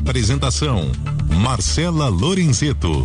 Apresentação: Marcela Lorenzeto.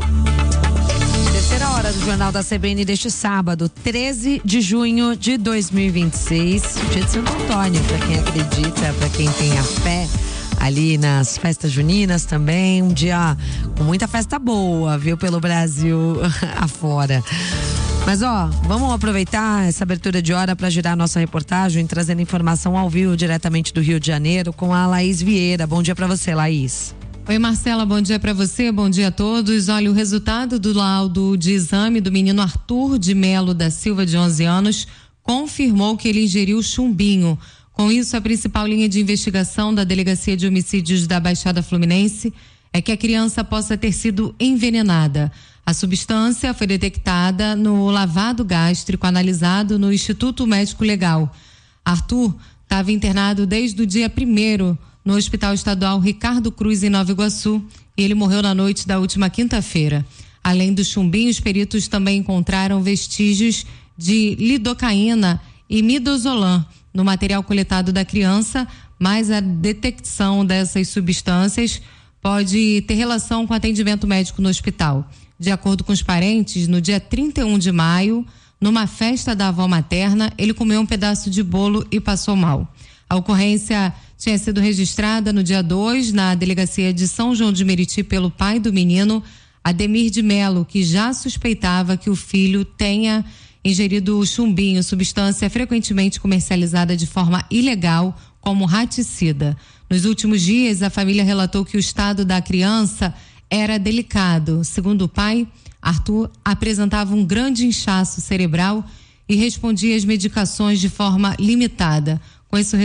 Terceira hora do Jornal da CBN deste sábado, 13 de junho de 2026, dia de Santo Antônio, para quem acredita, para quem tem a fé ali nas festas juninas também, um dia com muita festa boa, viu, pelo Brasil afora. Mas vamos aproveitar essa abertura de hora para girar nossa reportagem, trazendo informação ao vivo diretamente do Rio de Janeiro com a Laís Vieira. Bom dia para você, Laís. Oi, Marcela, bom dia para você, bom dia a todos. Olha, o resultado do laudo de exame do menino Arthur de Melo da Silva, de 11 anos, confirmou que ele ingeriu chumbinho. Com isso, a principal linha de investigação da Delegacia de Homicídios da Baixada Fluminense é que a criança possa ter sido envenenada. A substância foi detectada no lavado gástrico analisado no Instituto Médico Legal. Arthur estava internado desde o dia 1º no Hospital Estadual Ricardo Cruz, em Nova Iguaçu, e ele morreu na noite da última quinta-feira. Além do chumbinho, os peritos também encontraram vestígios de lidocaína e midazolam no material coletado da criança, mas a detecção dessas substâncias pode ter relação com atendimento médico no hospital. De acordo com os parentes, no dia 31 de maio, numa festa da avó materna, ele comeu um pedaço de bolo e passou mal. A ocorrência tinha sido registrada no dia 2 na delegacia de São João de Meriti pelo pai do menino, Ademir de Melo, que já suspeitava que o filho tenha ingerido chumbinho, substância frequentemente comercializada de forma ilegal como raticida. Nos últimos dias, a família relatou que o estado da criança era delicado. Segundo o pai, Arthur apresentava um grande inchaço cerebral e respondia às medicações de forma limitada. Com esse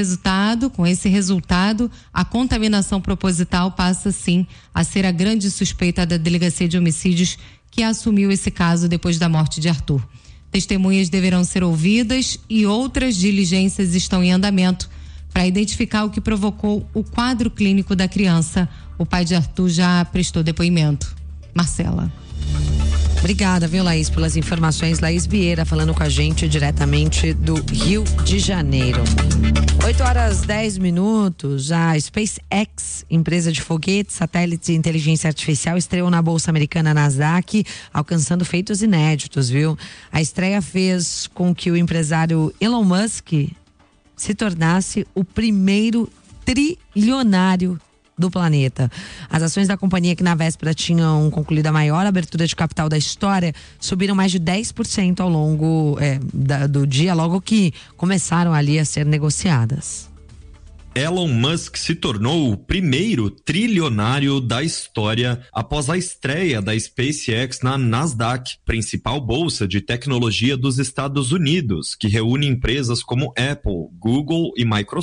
resultado, a contaminação proposital passa sim a ser a grande suspeita da Delegacia de Homicídios, que assumiu esse caso depois da morte de Arthur. Testemunhas deverão ser ouvidas e outras diligências estão em andamento para identificar o que provocou o quadro clínico da criança. O pai de Arthur já prestou depoimento. Marcela. Obrigada, viu, Laís, pelas informações. Laís Vieira falando com a gente diretamente do Rio de Janeiro. 8h10. A SpaceX, empresa de foguetes, satélites e inteligência artificial, estreou na Bolsa Americana Nasdaq, alcançando feitos inéditos, viu? A estreia fez com que o empresário Elon Musk se tornasse o primeiro trilionário do planeta. As ações da companhia, que na véspera tinham concluído a maior abertura de capital da história, subiram mais de 10% ao longo do dia, logo que começaram ali a ser negociadas. Elon Musk se tornou o primeiro trilionário da história após a estreia da SpaceX na Nasdaq, principal bolsa de tecnologia dos Estados Unidos, que reúne empresas como Apple, Google e Microsoft.